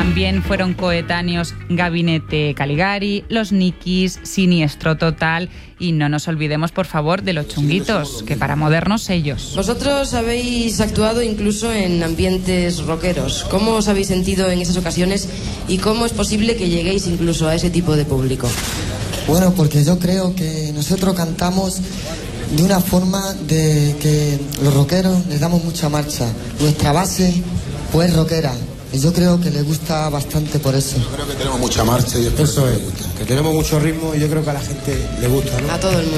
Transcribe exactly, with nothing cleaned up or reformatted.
También fueron coetáneos Gabinete Caligari, Los Nikis, Siniestro Total y no nos olvidemos, por favor, de Los Chunguitos, que para modernos ellos. Vosotros habéis actuado incluso en ambientes rockeros. ¿Cómo os habéis sentido en esas ocasiones y cómo es posible que lleguéis incluso a ese tipo de público? Bueno, porque yo creo que nosotros cantamos de una forma de que los rockeros les damos mucha marcha. Nuestra base, pues, rockera. Y yo creo que le gusta bastante por eso. Yo creo que tenemos mucha marcha y eso es, que tenemos mucho ritmo y yo creo que a la gente le gusta, ¿no? A todo el mundo.